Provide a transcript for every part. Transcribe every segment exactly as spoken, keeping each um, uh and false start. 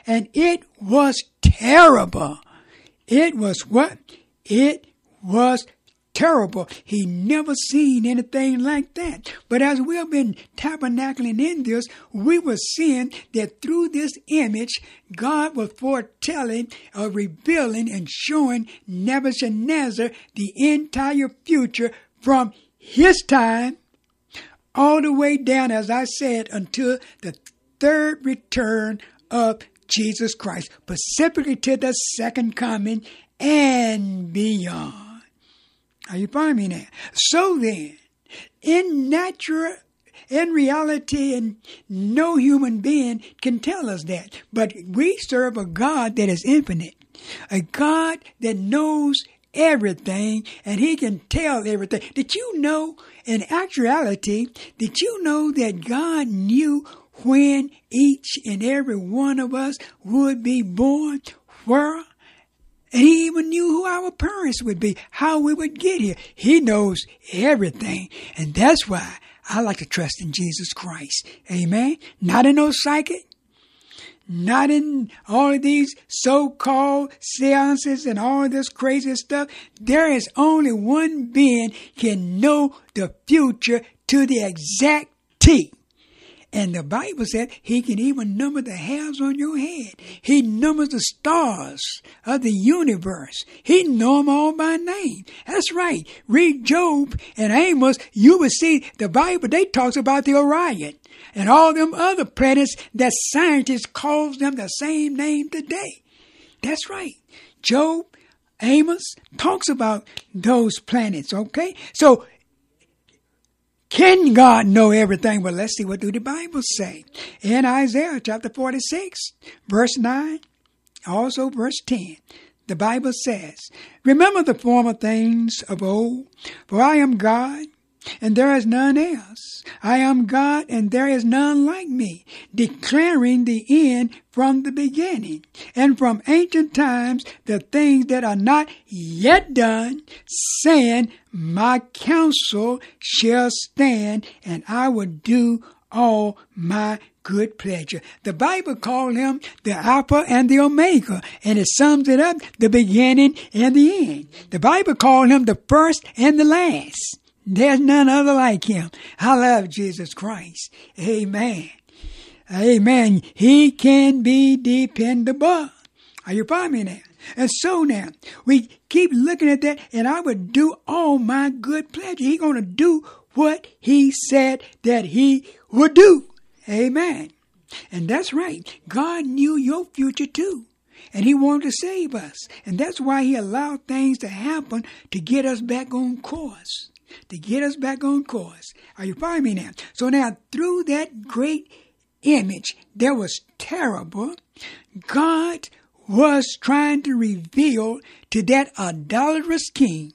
And it was terrible. It was what? It was terrible. He never seen anything like that. But as we have been tabernacling in this, we were seeing that through this image, God was foretelling or revealing and showing Nebuchadnezzar the entire future from his time all the way down, as I said, until the third return of Jesus Christ, specifically to the second coming and beyond. Are you following me now? So then, in natural, in reality, and no human being can tell us that. But we serve a God that is infinite, a God that knows everything, and He can tell everything. Did you know, in actuality, did you know that God knew when each and every one of us would be born, where? And He even knew who our parents would be, how we would get here. He knows everything. And that's why I like to trust in Jesus Christ. Amen? Not in no psychic. Not in all of these so-called seances and all of this crazy stuff. There is only one being can know the future to the exact T. And the Bible said He can even number the hairs on your head. He numbers the stars of the universe. He know them all by name. That's right. Read Job and Amos. You will see the Bible, they talks about the Orion and all them other planets that scientists call them the same name today. That's right. Job, Amos talks about those planets, okay? So, can God know everything? Well, let's see, what do the Bible say? In Isaiah chapter forty-six, verse nine, also verse ten, the Bible says, "Remember the former things of old, for I am God, and there is none else. I am God, and there is none like me, declaring the end from the beginning, and from ancient times the things that are not yet done, saying, my counsel shall stand, and I will do all my good pleasure." The Bible called Him the Alpha and the Omega, and it sums it up, the beginning and the end. The Bible called Him the first and the last. There's none other like Him. I love Jesus Christ. Amen. Amen. He can be dependable. Are you following me now? And so now, we keep looking at that, and I would do all my good pleasure. He's going to do what He said that He would do. Amen. And that's right. God knew your future too. And He wanted to save us. And that's why He allowed things to happen to get us back on course. To get us back on course. Are you following me now? So now, through that great image that was terrible, God was trying to reveal to that idolatrous king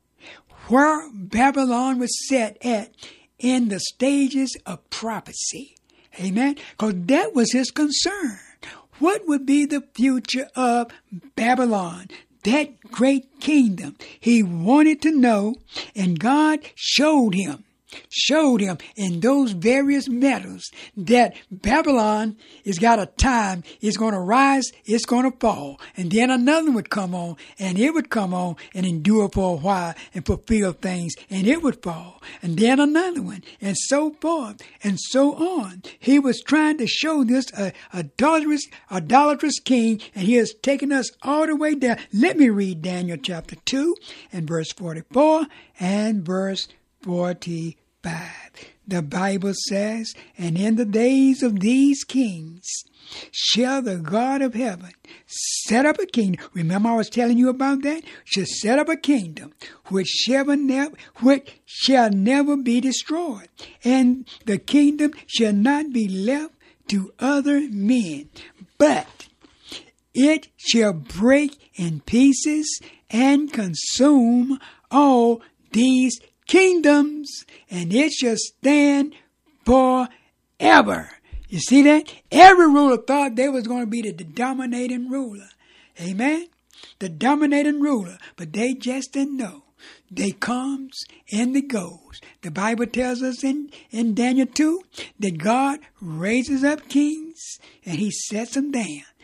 where Babylon was set at in the stages of prophecy. Amen? Because that was his concern. What would be the future of Babylon? That great kingdom. He wanted to know, and God showed him, showed him in those various metals that Babylon has got a time. It's going to rise, it's going to fall. And then another would come on, and it would come on and endure for a while and fulfill things, and it would fall. And then another one, and so forth, and so on. He was trying to show this uh, idolatrous, idolatrous king, and he has taken us all the way down. Let me read Daniel chapter two and verse forty-four and verse forty-five. The Bible says, "And in the days of these kings shall the God of heaven set up a kingdom." Remember I was telling you about that? Shall set up a kingdom which shall never, which shall never be destroyed. And the kingdom shall not be left to other men, but it shall break in pieces and consume all these kingdoms, and it shall stand forever. You see that? Every ruler thought they was going to be the, the dominating ruler. Amen? The dominating ruler. But they just didn't know. They comes and they goes. The Bible tells us in, in Daniel two that God raises up kings and he sets them down.